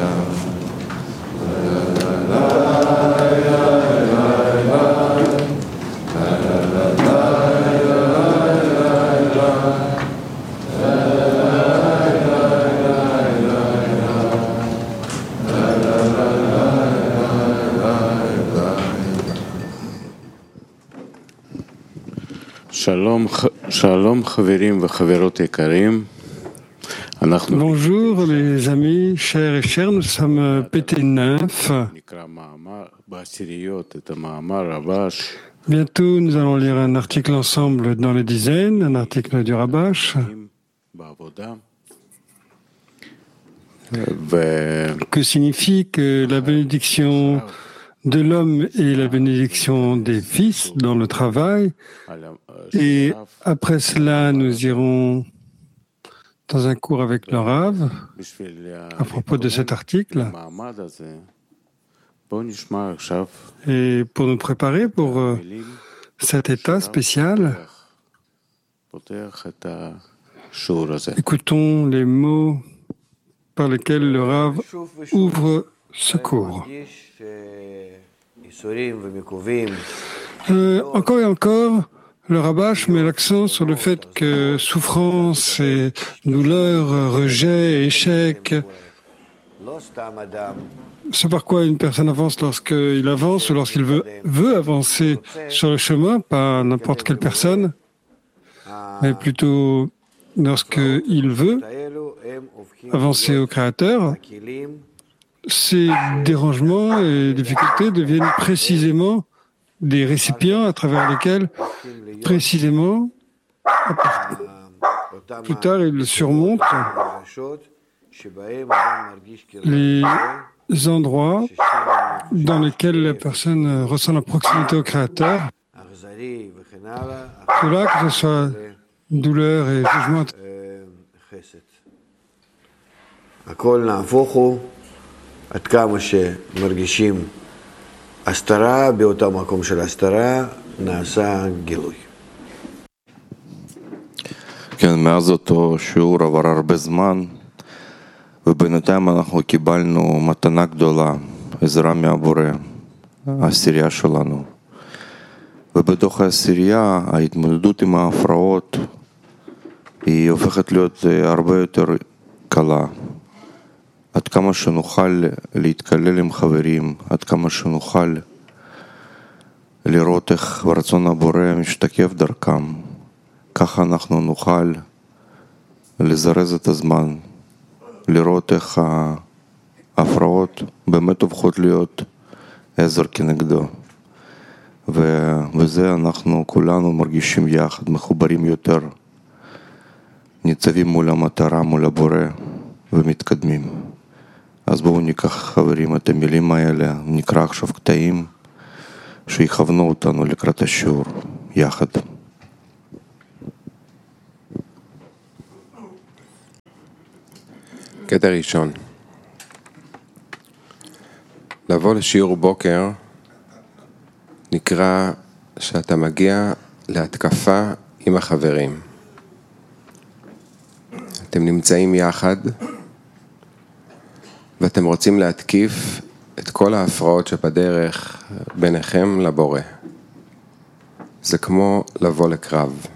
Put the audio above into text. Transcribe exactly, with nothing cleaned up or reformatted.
Shalom, shalom, חברים וחברות יקרים. Bonjour les amis, chers et chers, nous sommes P T neuf. Bientôt nous allons lire un article ensemble dans les dizaines, un article du Rabash. Que signifie que la bénédiction de l'homme et la bénédiction des fils dans le travail. Et après cela, nous irons dans un cours avec le Rav à propos de cet article. Et pour nous préparer pour euh, cet état spécial, écoutons les mots par lesquels le Rav ouvre ce cours. Euh, encore et encore, le Rabash met l'accent sur le fait que souffrance et douleur, rejet, échec, c'est par quoi une personne avance lorsqu'il avance ou lorsqu'il veut, veut avancer sur le chemin, pas n'importe quelle personne, mais plutôt lorsqu'il veut avancer au Créateur. Ces dérangements et difficultés deviennent précisément des récipients à travers lesquels, précisément, plus tard, il surmonte les endroits dans lesquels la personne ressent la proximité au Créateur. Cela, que ce soit douleur et jugement. עד כמה שמרגישים הסתרה, באותו מקום של הסתרה, נעשה גילוי. כן, מאז אותו שיעור עבר הרבה זמן, ובינתיים אנחנו קיבלנו מתנה גדולה, עזרה מהבורא, העשירייה שלנו. ובתוך העשירייה, ההתמודדות עם ההפרעות, היא הופכת להיות הרבה יותר קלה. עד כמה שנוכל להתקלל עם חברים, עד כמה שנוכל לראות איך רצון הבורא משתקף דרכם, ככה אנחנו נוכל לזרז את הזמן, לראות איך ההפרעות באמת הופכות להיות עזר כנגדו. ובזה אנחנו כולנו מרגישים יחד, מחוברים יותר, ניצבים מול המטרה, מול הבורא ומתקדמים. אז בואו ניקח חברים את המילים האלה, נקרא עכשיו קטעים שיכוונו אותנו לקראת השיעור יחד. קטע ראשון, לבוא לשיעור בוקר נקרא שאתה מגיע להתקפה עם החברים. אתם נמצאים יחד ואתם רוצים להתקיף את כל ההפרעות שבדרך ביניכם לבורא. זה כמו לבוא לקרב.